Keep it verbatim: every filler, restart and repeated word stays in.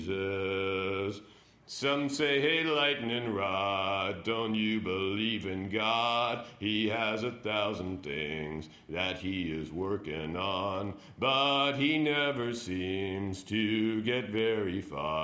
Jesus. Some say, hey, lightning rod, don't you believe in God? He has a thousand things that he is working on, but he never seems to get very far.